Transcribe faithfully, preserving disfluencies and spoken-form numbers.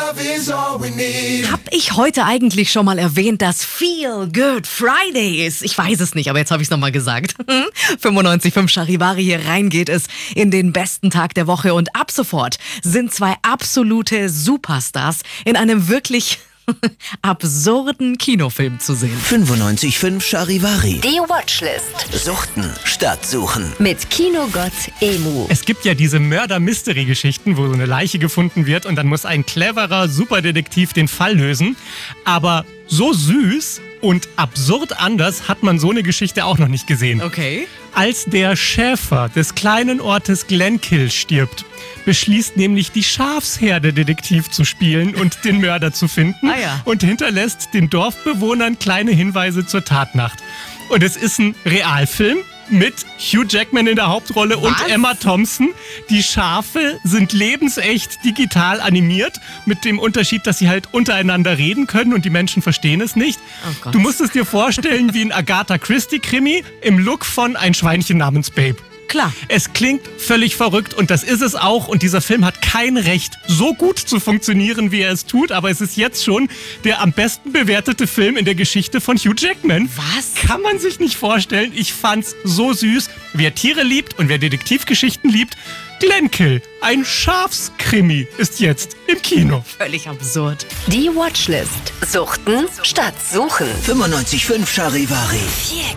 Hab ich heute eigentlich schon mal erwähnt, dass Feel Good Friday ist? Ich weiß es nicht, aber jetzt habe ich es nochmal gesagt. fünfundneunzig Komma fünf Charivari, hier rein geht es in den besten Tag der Woche. Und ab sofort sind zwei absolute Superstars in einem wirklich absurden Kinofilm zu sehen. fünfundneunzig Komma fünf Charivari. Die Watchlist. Suchten statt suchen. Mit Kinogott Emu. Es gibt ja diese Mörder-Mystery-Geschichten, wo so eine Leiche gefunden wird und dann muss ein cleverer Superdetektiv den Fall lösen. Aber so süß und absurd anders hat man so eine Geschichte auch noch nicht gesehen. Okay. Als der Schäfer des kleinen Ortes Glenkill stirbt, beschließt nämlich die Schafsherde Detektiv zu spielen und den Mörder zu finden. Ah ja. Und hinterlässt den Dorfbewohnern kleine Hinweise zur Tatnacht. Und es ist ein Realfilm mit Hugh Jackman in der Hauptrolle. Was? Und Emma Thompson. Die Schafe sind lebensecht digital animiert, mit dem Unterschied, dass sie halt untereinander reden können und die Menschen verstehen es nicht. Oh Gott. Du musst es dir vorstellen wie ein Agatha Christie-Krimi im Look von Ein Schweinchen namens Babe. Klar. Es klingt völlig verrückt und das ist es auch. Und dieser Film hat kein Recht, so gut zu funktionieren, wie er es tut. Aber es ist jetzt schon der am besten bewertete Film in der Geschichte von Hugh Jackman. Was? Kann man sich nicht vorstellen. Ich fand's so süß. Wer Tiere liebt und wer Detektivgeschichten liebt, Glenkill, ein Schafskrimi, ist jetzt im Kino. Völlig absurd. Die Watchlist. Suchten statt suchen. fünfundneunzig Komma fünf Charivari. Viel